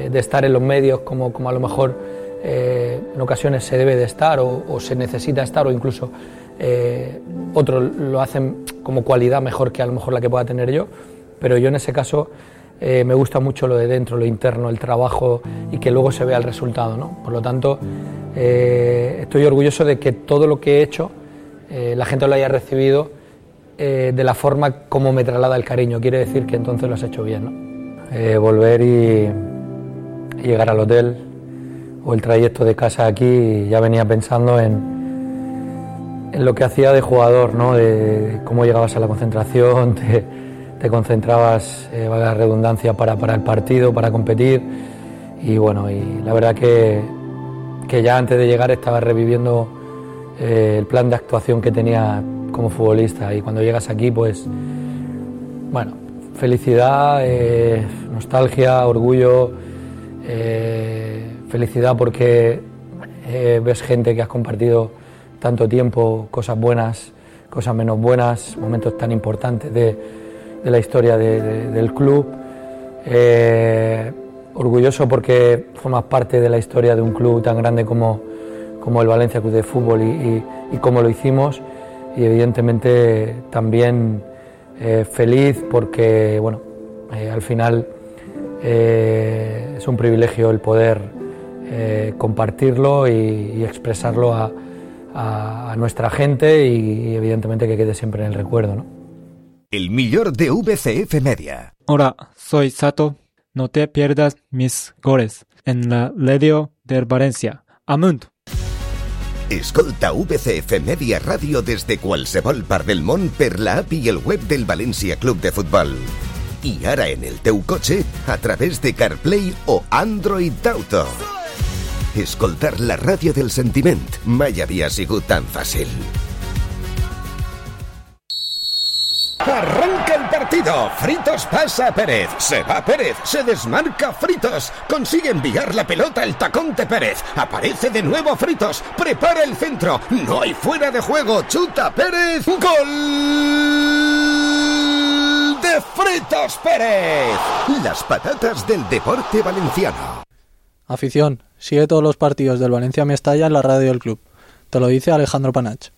de estar en los medios como a lo mejor en ocasiones se debe de estar o se necesita estar, o incluso otros lo hacen como cualidad mejor que a lo mejor la que pueda tener yo, pero yo en ese caso me gusta mucho lo de dentro, lo interno, el trabajo y que luego se vea el resultado, ¿no? Por lo tanto, estoy orgulloso de que todo lo que he hecho la gente lo haya recibido de la forma como me traslada el cariño. Quiere decir que entonces lo has hecho bien, ¿no? Volver y llegar al hotel o el trayecto de casa aquí, ya venía pensando en lo que hacía de jugador, ¿no? De cómo llegabas a la concentración, te concentrabas, valga la redundancia, para el partido, para competir, y bueno, y la verdad que ya antes de llegar estaba reviviendo el plan de actuación que tenía como futbolista, y cuando llegas aquí, pues bueno, felicidad, nostalgia, orgullo, felicidad porque ves gente que has compartido tanto tiempo, cosas buenas, cosas menos buenas, momentos tan importantes de la historia del club, orgulloso porque formas parte de la historia de un club tan grande como el Valencia Club de Fútbol y cómo lo hicimos, y evidentemente también feliz porque bueno, al final es un privilegio el poder compartirlo y expresarlo a nuestra gente, y evidentemente que quede siempre en el recuerdo, ¿no? El millor de VCF Media. Hola, soy Sato. No te pierdas mis goles en la radio del Valencia. Amunt. Escolta VCF Media Ràdio des de qualsevol part del món per la app i el web del València Club de Futbol. I ara en el teu cotxe a través de CarPlay o Android Auto. Escoltar la ràdio del sentiment mai havia sigut tan fàcil. Arranca el partido. Fritos pasa a Pérez. Se va Pérez. Se desmarca Fritos. Consigue enviar la pelota al tacón de Pérez. Aparece de nuevo Fritos. Prepara el centro. No hay fuera de juego. Chuta Pérez. ¡Gol de Fritos Pérez! Las patatas del deporte valenciano. Afición, sigue todos los partidos del Valencia Mestalla en la radio del club. Te lo dice Alejandro Panach.